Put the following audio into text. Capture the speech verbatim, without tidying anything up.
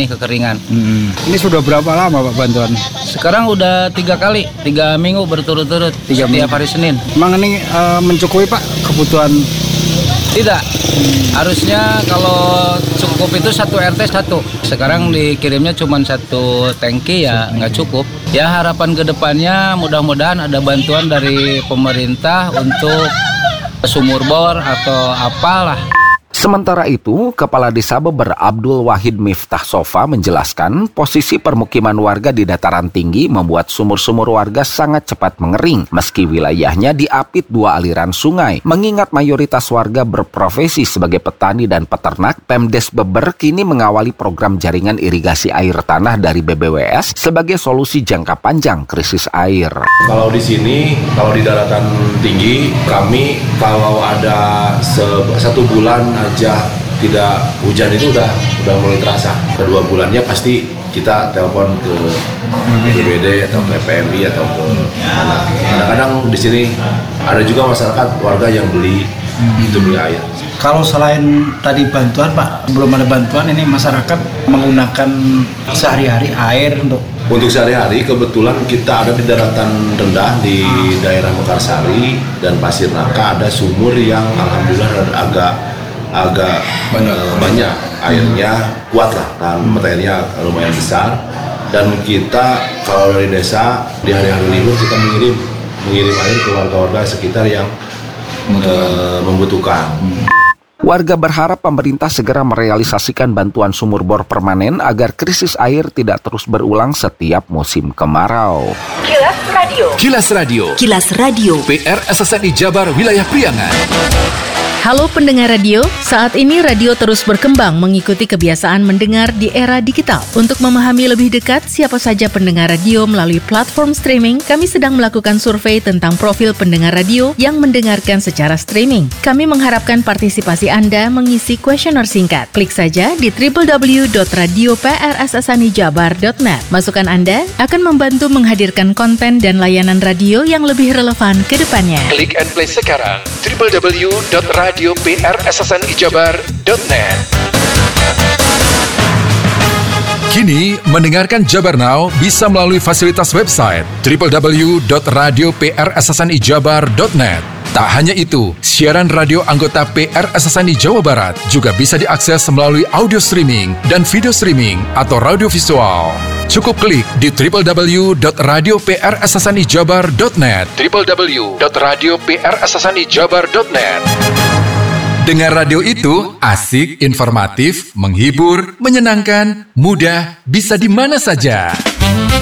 ini kekeringan. Hmm. Ini sudah berapa lama Pak bantuan? Sekarang udah tiga kali, tiga minggu berturut-turut, tiga setiap hari Senin. Emang ini uh, mencukupi Pak kebutuhan? Tidak, hmm. harusnya kalau cukup itu satu R T satu. Sekarang dikirimnya cuma satu tangki ya nggak cukup. Ya harapan kedepannya mudah-mudahan ada bantuan dari pemerintah untuk sumur bor atau apalah. Sementara itu, Kepala Desa Beber Abdul Wahid Miftah Sofa menjelaskan posisi permukiman warga di dataran tinggi membuat sumur-sumur warga sangat cepat mengering meski wilayahnya diapit dua aliran sungai. Mengingat mayoritas warga berprofesi sebagai petani dan peternak, Pemdes Beber kini mengawali program jaringan irigasi air tanah dari B B W S sebagai solusi jangka panjang krisis air. Kalau di sini, kalau di daratan tinggi, kami kalau ada se- satu bulan aja tidak hujan itu udah udah mulai terasa. Kedua bulannya pasti kita telepon ke B P B D atau ke P M I atau ke mana. Kadang-kadang di sini ada juga masyarakat warga yang beli hmm. itu beli air. Kalau selain tadi bantuan Pak, belum ada bantuan ini masyarakat menggunakan sehari-hari air untuk Untuk sehari-hari kebetulan kita ada di daratan rendah di daerah Mekarsari dan Pasir Nangka ada sumur yang alhamdulillah agak agak banyak, banyak airnya kuat lah kan, materinya lumayan besar dan kita kalau dari desa di hari-hari libur kita mengirim mengirim air ke warga-warga sekitar yang uh, membutuhkan. Warga berharap pemerintah segera merealisasikan bantuan sumur bor permanen agar krisis air tidak terus berulang setiap musim kemarau. Kilas Radio. Kilas Radio. Kilas Radio. P R S S N I Jabar Wilayah Priangan. Halo pendengar radio, saat ini radio terus berkembang mengikuti kebiasaan mendengar di era digital. Untuk memahami lebih dekat siapa saja pendengar radio melalui platform streaming, kami sedang melakukan survei tentang profil pendengar radio yang mendengarkan secara streaming. Kami mengharapkan partisipasi Anda mengisi kuesioner singkat. Klik saja di w w w dot radio p r s s n i jabar dot net. Masukan Anda akan membantu menghadirkan konten dan layanan radio yang lebih relevan ke depannya. Klik and play sekarang w w w dot radio p r s s n i jabar dot net. Kini, mendengarkan Jabar Now bisa melalui fasilitas website w w w dot radio p r s s n i jabar dot net. Tak hanya itu, siaran radio anggota P R S S N I Jawa Barat juga bisa diakses melalui audio streaming dan video streaming atau radio visual. Cukup klik di w w w dot radio p r s s n i jabar dot net w w w dot radio p r s s n i jabar dot net. Dengar radio itu asik, informatif, menghibur, menyenangkan, mudah, bisa di mana saja.